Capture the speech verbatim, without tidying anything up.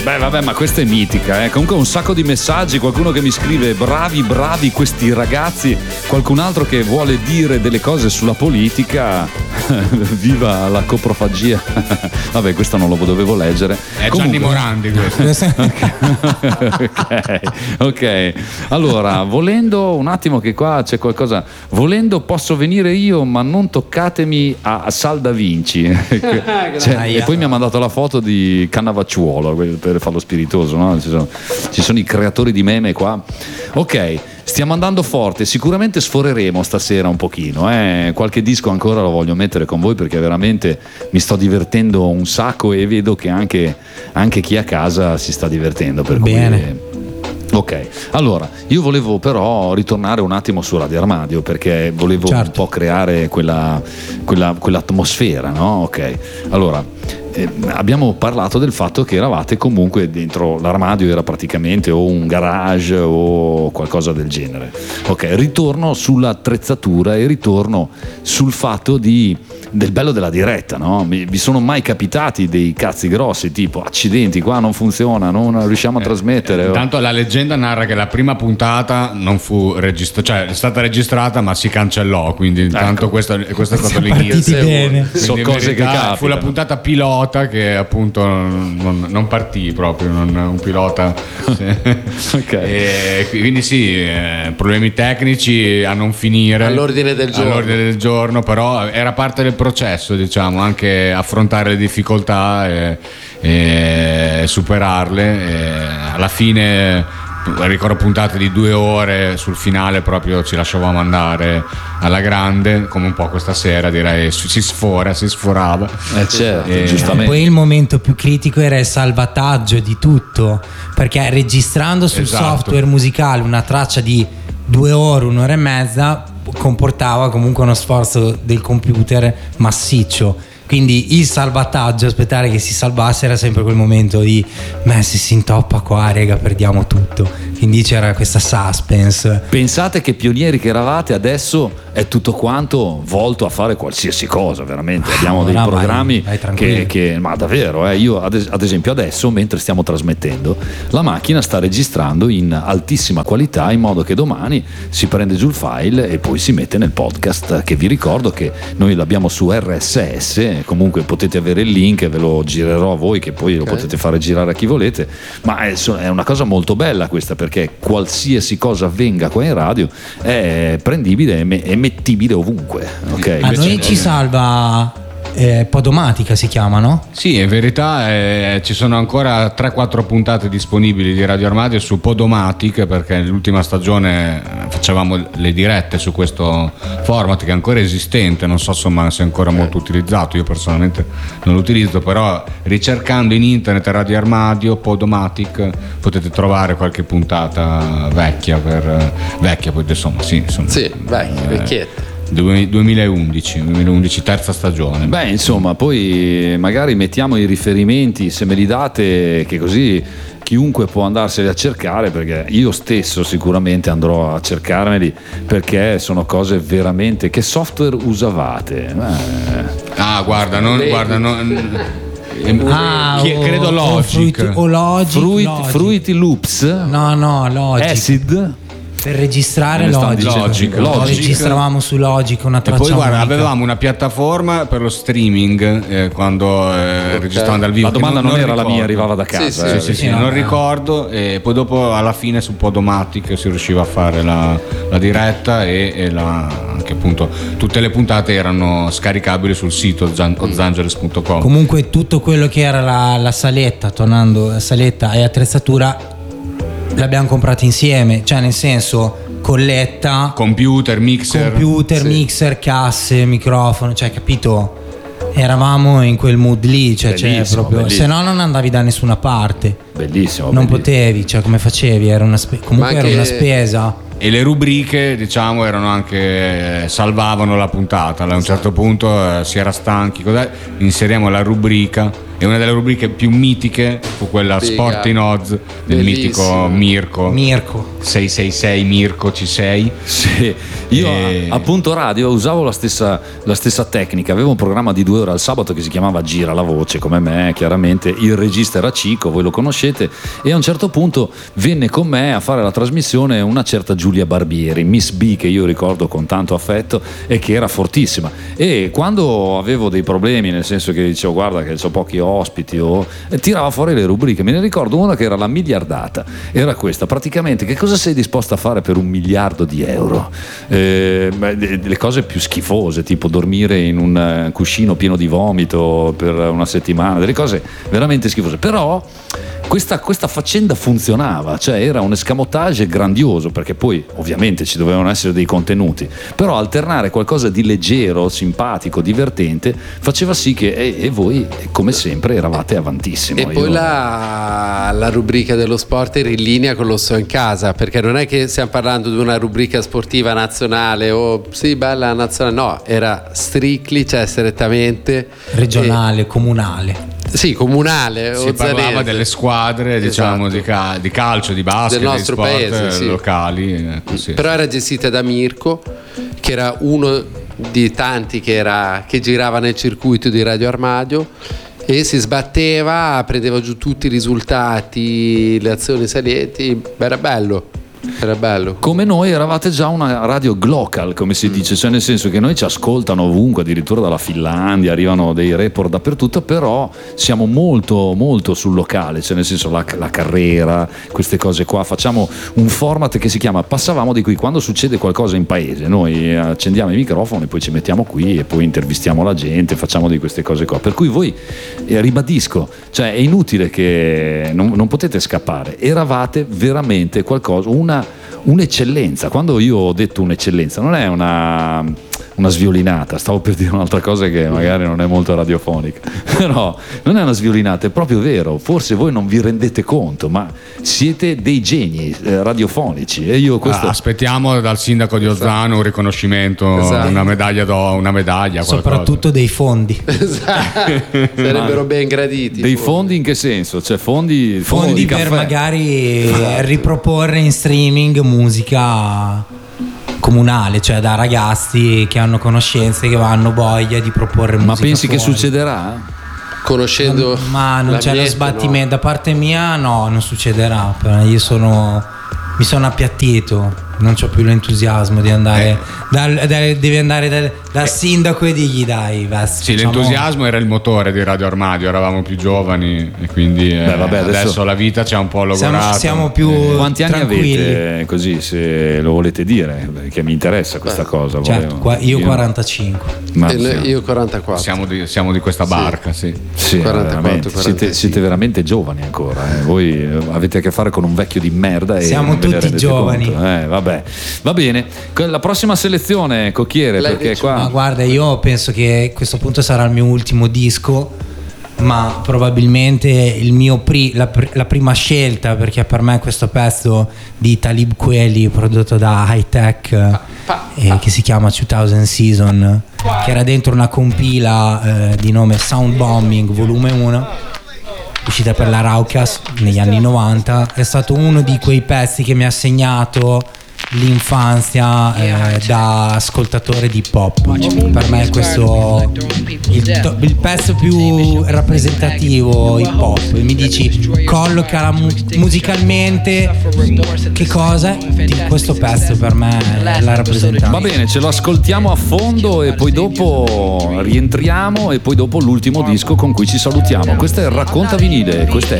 Beh vabbè, ma questa è mitica, eh. Comunque un sacco di messaggi, qualcuno che mi scrive bravi bravi questi ragazzi, qualcun altro che vuole dire delle cose sulla politica. Viva la coprofagia. Vabbè, questo non lo dovevo leggere. È Comunque... Gianni Morandi questo. ok, ok. Allora, volendo un attimo che qua c'è qualcosa, volendo posso venire io, ma non toccatemi a, a Sal da Vinci. Cioè, e poi mi ha mandato la foto di Cannavacciuolo per farlo spiritoso, no? Ci sono, ci sono i creatori di meme qua. Ok, stiamo andando forte, sicuramente sforeremo stasera un pochino, eh? Qualche disco ancora lo voglio mettere con voi perché veramente mi sto divertendo un sacco e vedo che anche, anche chi a casa si sta divertendo, per Bene. cui... Ok, allora io volevo però ritornare un attimo su Radio Armadio perché volevo certo. un po' creare quella, quella, quell'atmosfera, no? Ok, allora eh, abbiamo parlato del fatto che eravate comunque dentro l'armadio, era praticamente o un garage o qualcosa del genere. Ok, ritorno sull'attrezzatura e ritorno sul fatto di del bello della diretta, no? Mi, vi sono mai capitati dei cazzi grossi tipo accidenti, qua non funziona, non riusciamo a trasmettere? Eh, o... Intanto la leggenda narra che la prima puntata non fu registrata, cioè è stata registrata ma si cancellò, quindi intanto ecco. questo, questo è stato Siamo l'inizio. partiti bene. Sono Quindi in cose che verità capitano. fu la puntata pilota che appunto non, non partì proprio, non, un pilota. Ok. E quindi sì, eh, problemi tecnici a non finire all'ordine del giorno. all'ordine del giorno, però era parte del processo, diciamo, anche affrontare le difficoltà e, e superarle. E alla fine ricordo puntate di due ore, sul finale proprio ci lasciavamo andare alla grande, come un po' questa sera direi, si sfora, si sforava. Eh certo, E- giustamente. Poi il momento più critico era il salvataggio di tutto, perché registrando sul Esatto. software musicale una traccia di due ore, un'ora e mezza comportava comunque uno sforzo del computer massiccio. Quindi il salvataggio, aspettare che si salvasse, era sempre quel momento di beh, se si intoppa qua, rega, perdiamo tutto. Quindi c'era questa suspense. Pensate che pionieri che eravate, adesso è tutto quanto volto a fare qualsiasi cosa, veramente. Abbiamo dei no, vai, programmi vai tranquillo. che, che, ma davvero, eh, io ad, es- ad esempio adesso, mentre stiamo trasmettendo, la macchina sta registrando in altissima qualità in modo che domani si prende giù il file e poi si mette nel podcast, che vi ricordo che noi l'abbiamo su R S S, comunque potete avere il link, ve lo girerò a voi che poi lo Ok. potete fare girare a chi volete, ma è, so- è una cosa molto bella questa, perché qualsiasi cosa avvenga qua in radio è prendibile e, me- e mettibile ovunque, ok? A noi ci salva eh, Podomatica, si chiama, no? Sì, in verità eh, ci sono ancora tre quattro puntate disponibili di Radio Armadio su Podomatic, perché nell'ultima stagione eh, facevamo le dirette su questo format che è ancora esistente, non so insomma se è ancora molto utilizzato, io personalmente non lo utilizzo, però ricercando in internet Radio Armadio, Podomatic, potete trovare qualche puntata vecchia, per vecchia poi insomma sì, insomma, Sì, vai, vecchietta. duemilaundici duemilaundici terza stagione. Beh, insomma, poi magari mettiamo i riferimenti, se me li date, che così chiunque può andarseli a cercare, perché io stesso sicuramente andrò a cercarmeli, perché sono cose veramente... Che software usavate? Eh, Ah, guarda, non, Vedi. guarda, non, ehm, Ah, chi- o- credo o Logic. Fruit- o Logic, Fruit, Logic. Fruity Loops? No, no, Logic. Acid? Per registrare Me ne stanno Logic. dicendo Logic, che- Logic. Registravamo su Logic una E traccia poi guarda, unica. avevamo una piattaforma per lo streaming eh, quando eh, registravamo dal vivo. La domanda che non, era la ricordo. mia, arrivava da casa. Sì, eh, Sì, sì, sì, Sì, no, non no. ricordo, e poi dopo alla fine su Podomatic si riusciva a fare la, la diretta e, e la, anche appunto tutte le puntate erano scaricabili sul sito ozangeles punto com. Comunque tutto quello che era la, la saletta, tornando a saletta e attrezzatura, l'abbiamo comprato insieme, cioè nel senso colletta, Computer, mixer. computer, sì. mixer, casse, microfono, cioè capito? Eravamo in quel mood lì, cioè, cioè Bellissimo, proprio, bellissimo. se no non andavi da nessuna parte, Bellissimo. non bellissimo. potevi, cioè come facevi? Era una spe- comunque Ma era anche- una spesa. E le rubriche, diciamo, erano anche salvavano la puntata. A un certo punto eh, si era stanchi, cos'è? Inseriamo la rubrica e una delle rubriche più mitiche fu quella Figa. Sport in Odds del Bellissimo. mitico Mirko. Mirko. sei sei sei Mirko, ci sei? Sì, io E- a, a Punto Radio usavo la stessa, la stessa tecnica. Avevo un programma di due ore al sabato che si chiamava Gira la voce, come me, chiaramente. Il regista era Cico, voi lo conoscete, e a un certo punto venne con me a fare la trasmissione una certa Giulia Barbieri, Miss B, che io ricordo con tanto affetto e che era fortissima. E quando avevo dei problemi, nel senso che dicevo guarda che ho pochi ospiti, o e tirava fuori le rubriche. Me ne ricordo una che era la miliardata, era questa praticamente: che cosa sei disposto a fare per un miliardo di euro? Eh, beh, de- delle cose più schifose, tipo dormire in un eh, cuscino pieno di vomito per una settimana, delle cose veramente schifose. Però questa, questa faccenda funzionava, cioè era un escamotage grandioso, perché poi ovviamente ci dovevano essere dei contenuti, però alternare qualcosa di leggero, simpatico, divertente faceva sì che e, e voi come sempre eravate avantissimo. E poi Io- la, la rubrica dello sport era in linea con lo So in Casa, perché non è che stiamo parlando di una rubrica sportiva nazionale o sì bella nazionale, no, era strictly, cioè strettamente Regionale, comunale. e- sì, comunale Si o parlava zanese. delle squadre, diciamo, Esatto. di, ca- di calcio, di basket, Del di nostro sport paese, eh, sì. locali. Ecco, sì. Però era gestita da Mirko, che era uno di tanti che, era, che girava nel circuito di Radio Armadio, e si sbatteva, prendeva giù tutti i risultati, le azioni salienti. Era bello, era bello. Come noi eravate già una radio glocal, come si dice, cioè nel senso che noi ci ascoltano ovunque, addirittura dalla Finlandia, arrivano dei report dappertutto, però siamo molto molto sul locale, cioè nel senso la, la carriera, queste cose qua. Facciamo un format che si chiama Passavamo di qui, quando succede qualcosa in paese noi accendiamo i microfoni, poi ci mettiamo qui e poi intervistiamo la gente, facciamo di queste cose qua, per cui voi, eh, ribadisco, cioè è inutile che non, non potete scappare, eravate veramente qualcosa, una un'eccellenza. Quando io ho detto un'eccellenza non è una, una sviolinata, stavo per dire un'altra cosa che magari non è molto radiofonica, però non è una sviolinata, è proprio vero. Forse voi non vi rendete conto, ma siete dei geni eh, radiofonici, e io questo Ah, aspettiamo dal sindaco di Ozzano un riconoscimento, Esatto. una medaglia, do, una medaglia qualcosa. Soprattutto dei fondi. Sarebbero ben graditi. dei forse. fondi in che senso? Cioè fondi, Fondi di per caffè. magari riproporre in streaming musica comunale, cioè da ragazzi che hanno conoscenze, che hanno voglia di proporre musica. Ma pensi che fuori. succederà? Conoscendo Ma non c'è lo l'ambiente, sbattimento da parte mia, no, non succederà. Però io sono mi sono appiattito, non c'ho più l'entusiasmo di andare Eh. dal, dal- devi andare dal, dal sindaco e digli dai, Vest, Sì, facciamo- l'entusiasmo era il motore di Radio Armadio, eravamo più giovani e quindi eh, Beh, vabbè, adesso- adesso... la vita ci ha un po' logorato. siamo, siamo più Quanti anni tranquilli. avete, così, se lo volete dire, perché mi interessa questa cosa. Certo, volevo- qua- io quarantacinque. Ma E sì. noi- io quarantaquattro. Siamo di, siamo di questa barca, sì. Sì, quarantaquattro, veramente. Siete, quarantacinque. siete veramente giovani ancora, eh. Voi eh, avete a che fare con un vecchio di merda e Siamo non ve ne tutti rendete giovani. conto. Eh, vabbè. Va bene, la prossima selezione, Cocchiere, L'hai perché detto. qua Ma guarda, io penso che a questo punto sarà il mio ultimo disco, ma probabilmente il mio pri- la, pr- la prima scelta, perché per me questo pezzo di Talib Kweli prodotto da High Tech eh, che si chiama duemila Season, che era dentro una compila eh, di nome Sound Bombing volume uno, uscita per la Raucas negli anni novanta, è stato uno di quei pezzi che mi ha segnato l'infanzia eh, da ascoltatore di hip hop. Per me è questo il, to- il pezzo più rappresentativo hip hop. Mi dici colloca mu- musicalmente che cosa? Tipo, questo pezzo per me è la rappresentazione. va bene, ce lo ascoltiamo a fondo e poi dopo rientriamo e poi dopo l'ultimo disco con cui ci salutiamo. Questo è il Racconta Vinile, questo è